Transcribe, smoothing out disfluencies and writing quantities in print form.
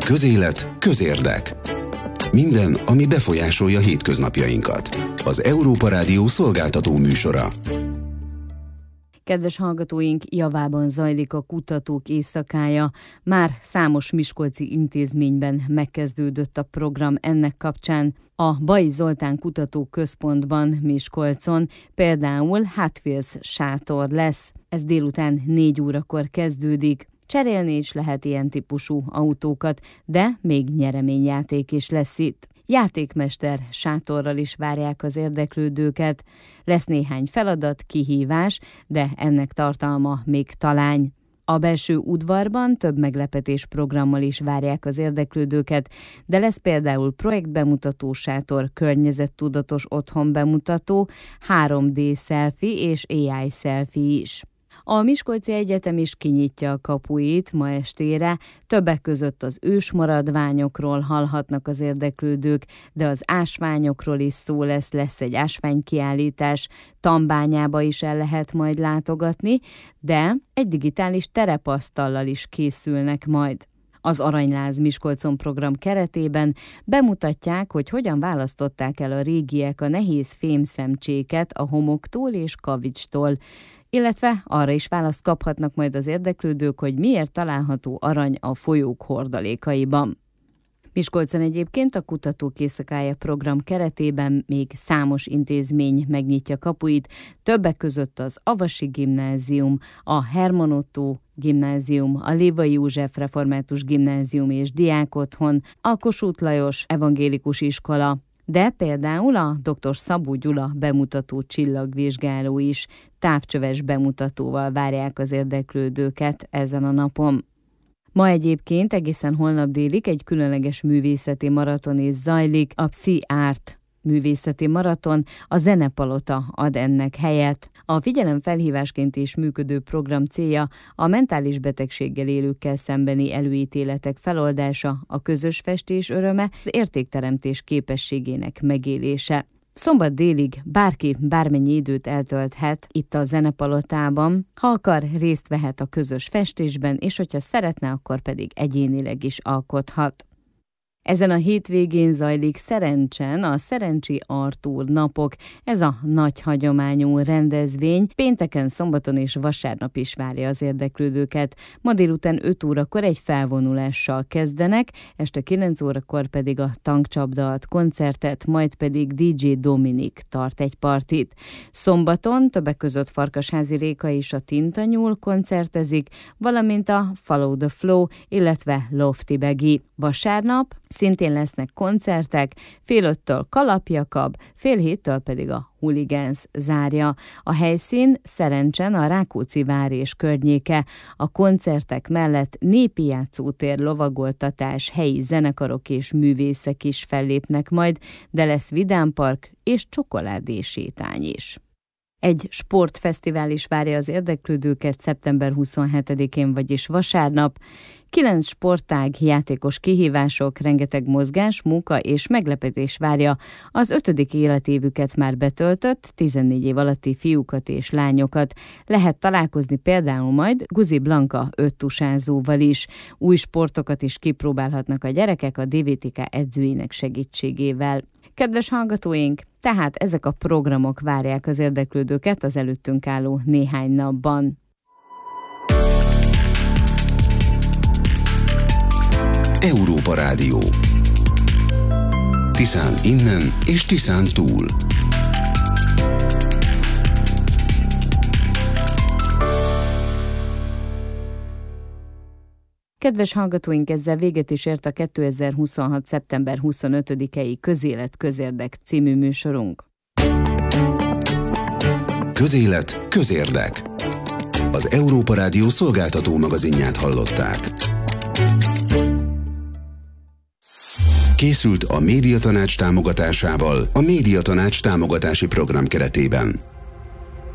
Közélet, közérdek. Minden, ami befolyásolja hétköznapjainkat. Az Európa Rádió szolgáltató műsora. Kedves hallgatóink, javában zajlik a kutatók éjszakája. Már számos miskolci intézményben megkezdődött a program ennek kapcsán. A Bai Zoltán Kutatóközpontban Miskolcon például Hot Wheels sátor lesz. Ez délután 4 órakor kezdődik. Cserélni is lehet ilyen típusú autókat, de még nyereményjáték is lesz itt. Játékmester sátorral is várják az érdeklődőket. Lesz néhány feladat, kihívás, de ennek tartalma még talány. A belső udvarban több meglepetés programmal is várják az érdeklődőket, de lesz például projektbemutató sátor, környezettudatos otthon bemutató, 3D selfie és AI selfie is. A Miskolci Egyetem is kinyitja a kapuit ma estére, többek között az ősmaradványokról hallhatnak az érdeklődők, de az ásványokról is szó lesz egy ásványkiállítás, Tambányába is el lehet majd látogatni, de egy digitális terepasztallal is készülnek majd. Az Aranyláz Miskolcon program keretében bemutatják, hogy hogyan választották el a régiek a nehéz fémszemcséket a homoktól és kavicstól, illetve arra is választ kaphatnak majd az érdeklődők, hogy miért található arany a folyók hordalékaiban. Miskolcon egyébként a Kutatók éjszakája program keretében még számos intézmény megnyitja kapuit, többek között az Avasi Gimnázium, a Herman Ottó Gimnázium, a Lévai József Református Gimnázium és Diákotthon, a Kossuth Lajos Evangélikus Iskola, de például a dr. Szabó Gyula bemutató csillagvizsgáló is távcsöves bemutatóval várják az érdeklődőket ezen a napon. Ma egyébként egészen holnap délig egy különleges művészeti maraton is zajlik, a Psi Art művészeti maraton, a Zenepalota ad ennek helyet. A figyelemfelhívásként is működő program célja a mentális betegséggel élőkkel szembeni előítéletek feloldása, a közös festés öröme, az értékteremtés képességének megélése. Szombat délig bárki bármennyi időt eltölthet itt a Zenepalotában, ha akar, részt vehet a közös festésben, és hogyha szeretne, akkor pedig egyénileg is alkothat. Ezen a hétvégén zajlik Szerencsen a Szerencsi Artúr napok. Ez a nagy hagyományú rendezvény pénteken, szombaton és vasárnap is várja az érdeklődőket. Ma délután 5 órakor egy felvonulással kezdenek, este 9 órakor pedig a tankcsapda koncertet, majd pedig DJ Dominik tart egy partit. Szombaton többek között Farkasházi Réka és a Tintanyúl koncertezik, valamint a Follow the Flow, illetve Lofty Begi. Vasárnap szintén lesznek koncertek, 4:30-től Kalap Jakab, 6:30-től pedig a Hooligans zárja. A helyszín Szerencsen a Rákóczi vár és környéke. A koncertek mellett népi játszótér, lovagoltatás, helyi zenekarok és művészek is fellépnek majd, de lesz vidámpark és csokoládésétány is. Egy sportfesztivál is várja az érdeklődőket szeptember 27-én, vagyis vasárnap. 9 sportág, játékos kihívások, rengeteg mozgás, munka és meglepetés várja az 5. életévüket már betöltött 14 év alatti fiúkat és lányokat. Lehet találkozni például majd Guzi Blanka 5-tusázóval is. Új sportokat is kipróbálhatnak a gyerekek a DVTK edzőinek segítségével. Kedves hallgatóink, tehát ezek a programok várják az érdeklődőket az előttünk álló néhány napban. Európa Rádió. Tiszán innen és Tiszán túl. Kedves hallgatóink, ezzel véget is ért a 2026. szeptember 25-i Közélet, közérdek című műsorunk. Közélet, közérdek. Az Európa Rádió szolgáltató magazinját hallották. Készült a Médiatanács támogatásával a Médiatanács támogatási program keretében.